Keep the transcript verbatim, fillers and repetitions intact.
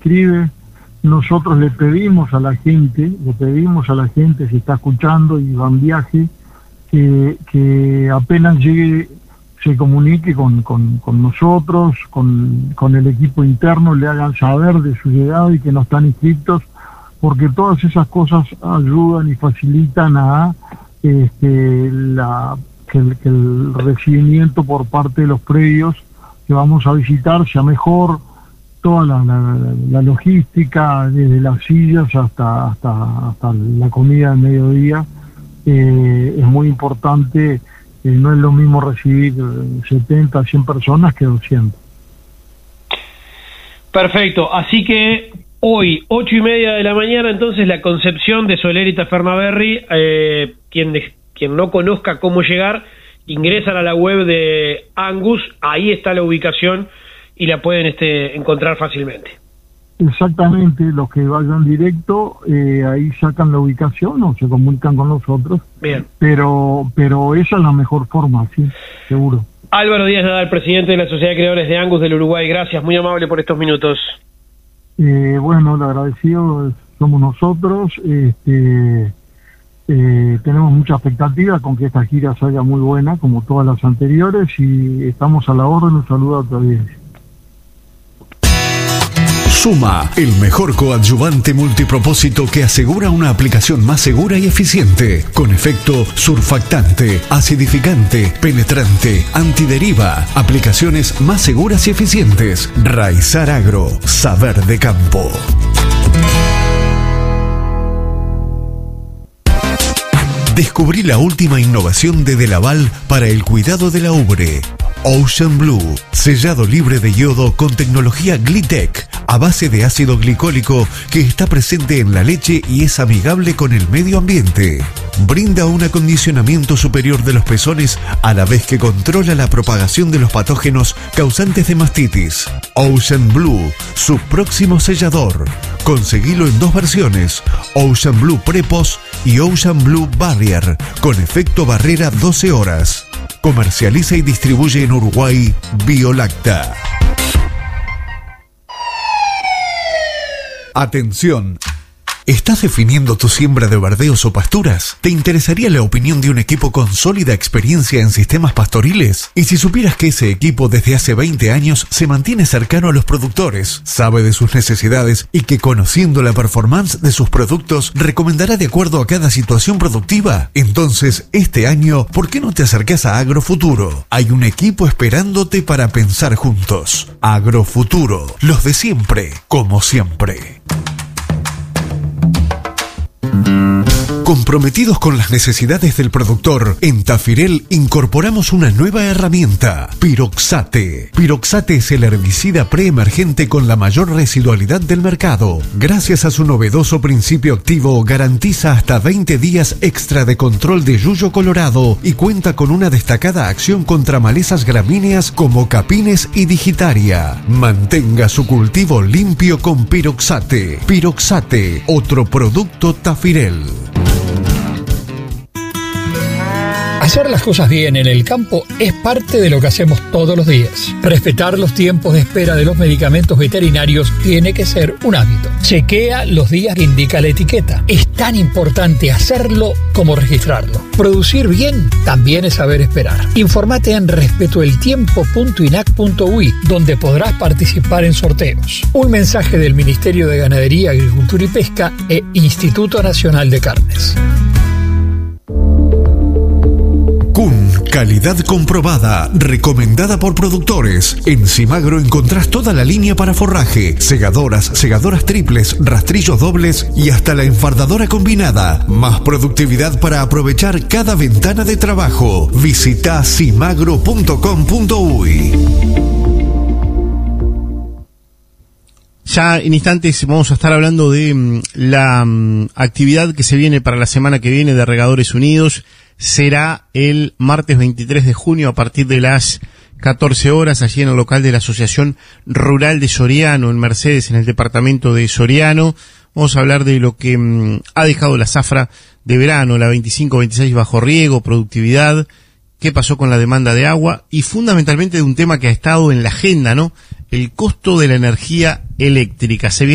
escribe. Nosotros le pedimos a la gente, le pedimos a la gente, si está escuchando y va en viaje, que, que apenas llegue, se comunique con, con, con nosotros, con, con el equipo interno, le hagan saber de su llegada y que no están inscritos, porque todas esas cosas ayudan y facilitan a este, la, que, el, que el recibimiento por parte de los predios que vamos a visitar sea mejor, toda la, la, la logística, desde las sillas hasta, hasta, hasta la comida del mediodía, eh, es muy importante. Eh, no es lo mismo recibir setenta, cien personas que doscientas. Perfecto, así que hoy, ocho y media de la mañana, entonces la Concepción de Soler y Tafernaberry. Eh, quien, de, quien no conozca cómo llegar, ingresan a la web de Angus, ahí está la ubicación y la pueden este, encontrar fácilmente. Exactamente, los que vayan directo, eh, ahí sacan la ubicación o se comunican con nosotros. Bien. Pero, pero esa es la mejor forma, sí, seguro. Álvaro Díaz Nadal, presidente de la Sociedad de Creadores de Angus del Uruguay, gracias, muy amable por estos minutos. Eh, bueno, lo agradecido somos nosotros, este, eh, tenemos mucha expectativa con que esta gira salga muy buena, como todas las anteriores, y estamos a la orden. Un saludo a tu audiencia. Suma, el mejor coadyuvante multipropósito que asegura una aplicación más segura y eficiente, con efecto surfactante, acidificante, penetrante, antideriva, aplicaciones más seguras y eficientes. Raizar Agro, saber de campo. Descubrí la última innovación de Delaval para el cuidado de la ubre. Ocean Blue, sellado libre de yodo con tecnología Glitec, a base de ácido glicólico que está presente en la leche y es amigable con el medio ambiente. Brinda un acondicionamiento superior de los pezones a la vez que controla la propagación de los patógenos causantes de mastitis. Ocean Blue, su próximo sellador. Conseguilo en dos versiones, Ocean Blue Prepos y Ocean Blue Barrier, con efecto barrera doce horas. Comercializa y distribuye en Uruguay Biolacta. Atención. ¿Estás definiendo tu siembra de verdeos o pasturas? ¿Te interesaría la opinión de un equipo con sólida experiencia en sistemas pastoriles? Y si supieras que ese equipo desde hace veinte años se mantiene cercano a los productores, sabe de sus necesidades y que conociendo la performance de sus productos recomendará de acuerdo a cada situación productiva? Entonces, este año, ¿por qué no te acercas a Agrofuturo? Hay un equipo esperándote para pensar juntos. Agrofuturo, los de siempre, como siempre. Comprometidos con las necesidades del productor, en Tafirel incorporamos una nueva herramienta, Piroxate. Piroxate es el herbicida preemergente con la mayor residualidad del mercado. Gracias a su novedoso principio activo, garantiza hasta veinte días extra de control de yuyo colorado y cuenta con una destacada acción contra malezas gramíneas como capines y digitaria. Mantenga su cultivo limpio con Piroxate. Piroxate, otro producto Tafirel. Hacer las cosas bien en el campo es parte de lo que hacemos todos los días. Respetar los tiempos de espera de los medicamentos veterinarios tiene que ser un hábito. Chequea los días que indica la etiqueta. Es tan importante hacerlo como registrarlo. Producir bien también es saber esperar. Infórmate en respetoeltiempo punto inac punto uy, donde podrás participar en sorteos. Un mensaje del Ministerio de Ganadería, Agricultura y Pesca e Instituto Nacional de Carnes. Kuhn, calidad comprobada, recomendada por productores. En Simagro encontrás toda la línea para forraje, segadoras, segadoras triples, rastrillos dobles y hasta la enfardadora combinada. Más productividad para aprovechar cada ventana de trabajo. Visita simagro punto com punto uy. Ya en instantes vamos a estar hablando de um, la um, actividad que se viene para la semana que viene de Regadores Unidos. Será el martes veintitrés de junio a partir de las catorce horas allí en el local de la Asociación Rural de Soriano en Mercedes, en el departamento de Soriano. Vamos a hablar de lo que um, ha dejado la zafra de verano, la veinticinco veintiséis bajo riego, productividad, qué pasó con la demanda de agua y fundamentalmente de un tema que ha estado en la agenda, ¿no? El costo de la energía eléctrica. Se viene